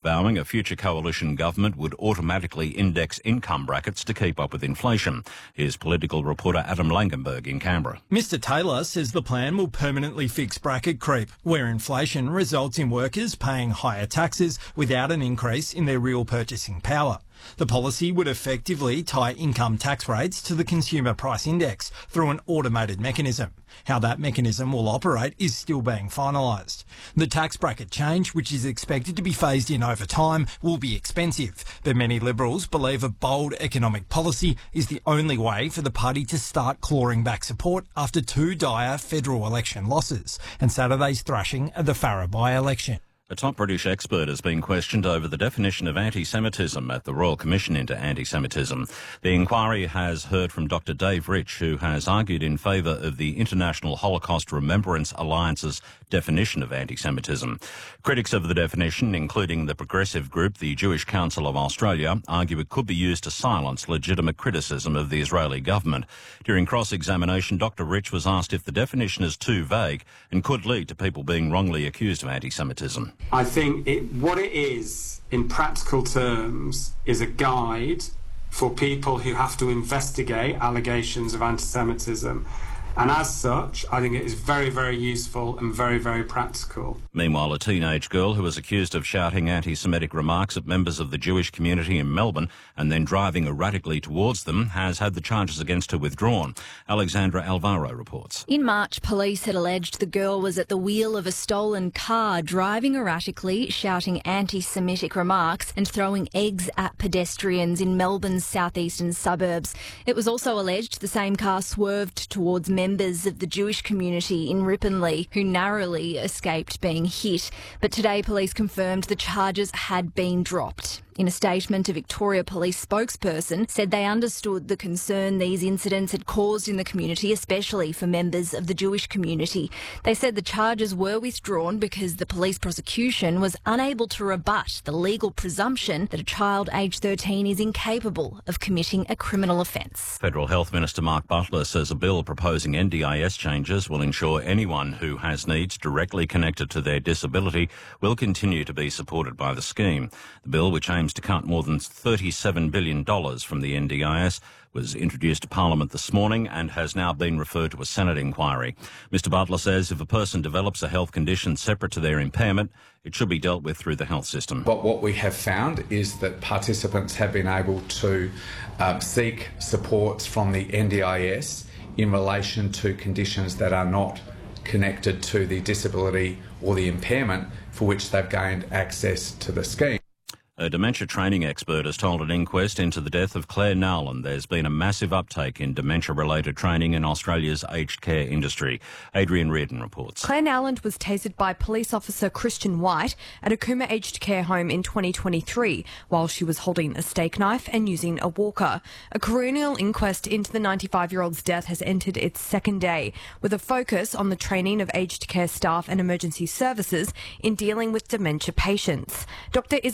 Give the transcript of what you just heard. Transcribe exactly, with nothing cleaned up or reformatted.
vowing a future coalition government would automatically index income brackets to keep up with inflation. Here's political reporter Adam Langenberg in Canberra. Mister Taylor says the plan will permanently fix bracket creep, where inflation results in workers paying higher taxes without an increase in their real purchasing power. The policy would effectively tie income tax rates to the Consumer Price Index through an automated mechanism. How that mechanism will operate is still being finalised. The tax bracket change, which is expected to be phased in over time, will be expensive, but many Liberals believe a bold economic policy is the only way for the party to start clawing back support after two dire federal election losses and Saturday's thrashing of the Farrer by-election. A top British expert has been questioned over the definition of anti-Semitism at the Royal Commission into Anti-Semitism. The inquiry has heard from Doctor Dave Rich, who has argued in favour of the International Holocaust Remembrance Alliance's definition of anti-Semitism. Critics of the definition, including the progressive group, the Jewish Council of Australia, argue it could be used to silence legitimate criticism of the Israeli government. During cross-examination, Doctor Rich was asked if the definition is too vague and could lead to people being wrongly accused of anti-Semitism. I think it, what it is, in practical terms, is a guide for people who have to investigate allegations of anti-Semitism. And as such, I think it is very, very useful and very, very practical. Meanwhile, a teenage girl who was accused of shouting anti-Semitic remarks at members of the Jewish community in Melbourne and then driving erratically towards them has had the charges against her withdrawn. Alexandra Alvaro reports. In March, police had alleged the girl was at the wheel of a stolen car, driving erratically, shouting anti-Semitic remarks and throwing eggs at pedestrians in Melbourne's southeastern suburbs. It was also alleged the same car swerved towards members members of the Jewish community in Ripponlea who narrowly escaped being hit. But today police confirmed the charges had been dropped. In a statement, a Victoria Police spokesperson said they understood the concern these incidents had caused in the community, especially for members of the Jewish community. They said the charges were withdrawn because the police prosecution was unable to rebut the legal presumption that a child aged thirteen is incapable of committing a criminal offence. Federal Health Minister Mark Butler says a bill proposing N D I S changes will ensure anyone who has needs directly connected to their disability will continue to be supported by the scheme. The bill, which aims to cut more than thirty-seven billion dollars from the N D I S, was introduced to Parliament this morning and has now been referred to a Senate inquiry. Mister Butler says if a person develops a health condition separate to their impairment, it should be dealt with through the health system. But what we have found is that participants have been able to um, seek supports from the N D I S in relation to conditions that are not connected to the disability or the impairment for which they've gained access to the scheme. A dementia training expert has told an inquest into the death of Claire Nowland there's been a massive uptake in dementia-related training in Australia's aged care industry. Adrian Reardon reports. Claire Nowland was tasered by police officer Christian White at a Cooma aged care home in twenty twenty-three while she was holding a steak knife and using a walker. A coronial inquest into the ninety-five-year-old's death has entered its second day, with a focus on the training of aged care staff and emergency services in dealing with dementia patients. Doctor